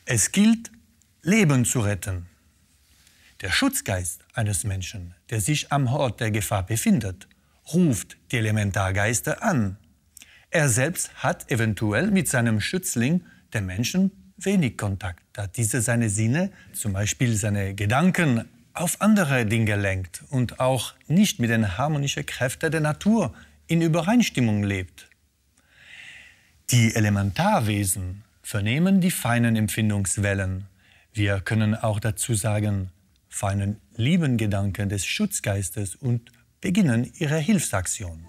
Es gilt, Leben zu retten. Der Schutzgeist eines Menschen, der sich am Ort der Gefahr befindet, ruft die Elementargeister an. Er selbst hat eventuell mit seinem Schützling, dem Menschen, wenig Kontakt, da dieser seine Sinne, zum Beispiel seine Gedanken, auf andere Dinge lenkt und auch nicht mit den harmonischen Kräften der Natur in Übereinstimmung lebt. Die Elementarwesen vernehmen die feinen Empfindungswellen. Wir können auch dazu sagen, feinen Liebengedanken des Schutzgeistes und beginnen ihre Hilfsaktion.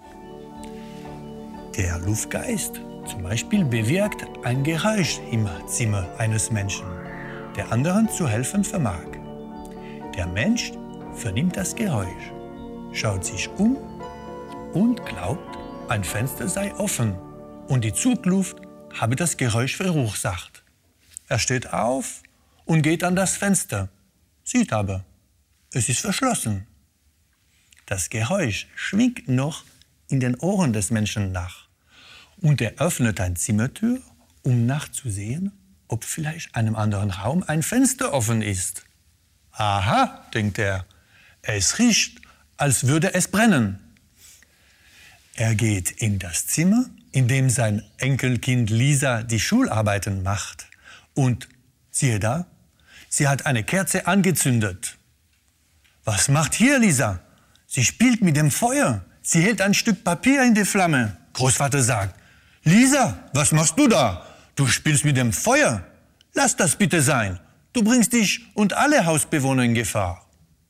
Der Luftgeist zum Beispiel bewirkt ein Geräusch im Zimmer eines Menschen, der anderen zu helfen vermag. Der Mensch vernimmt das Geräusch, schaut sich um und glaubt, ein Fenster sei offen und die Zugluft habe das Geräusch verursacht. Er steht auf und geht an das Fenster, sieht aber, es ist verschlossen. Das Geräusch schwingt noch in den Ohren des Menschen nach und er öffnet eine Zimmertür, um nachzusehen, ob vielleicht in einem anderen Raum ein Fenster offen ist. Aha, denkt er, es riecht, als würde es brennen. Er geht in das Zimmer, in dem sein Enkelkind Lisa die Schularbeiten macht. Und siehe da, sie hat eine Kerze angezündet. Was macht hier Lisa? Sie spielt mit dem Feuer. Sie hält ein Stück Papier in die Flamme. Großvater sagt, Lisa, was machst du da? Du spielst mit dem Feuer. Lass das bitte sein. Du bringst dich und alle Hausbewohner in Gefahr.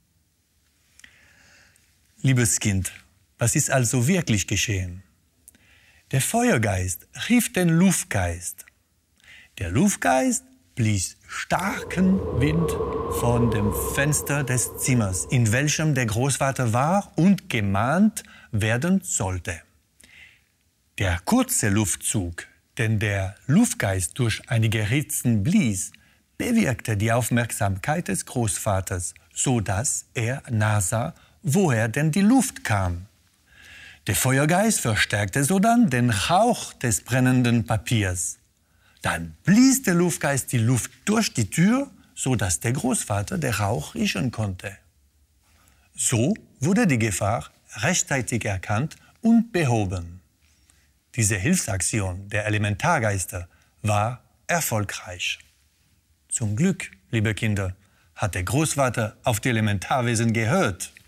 Liebes Kind, was ist also wirklich geschehen? Der Feuergeist rief den Luftgeist. Der Luftgeist blies starken Wind von dem Fenster des Zimmers, in welchem der Großvater war und gemahnt werden sollte. Der kurze Luftzug, den der Luftgeist durch einige Ritzen blies, bewirkte die Aufmerksamkeit des Großvaters, so dass er nachsah, woher denn die Luft kam. Der Feuergeist verstärkte sodann den Rauch des brennenden Papiers. Dann blies der Luftgeist die Luft durch die Tür, so dass der Großvater den Rauch riechen konnte. So wurde die Gefahr rechtzeitig erkannt und behoben. Diese Hilfsaktion der Elementargeister war erfolgreich. Zum Glück, liebe Kinder, hat der Großvater auf die Elementarwesen gehört.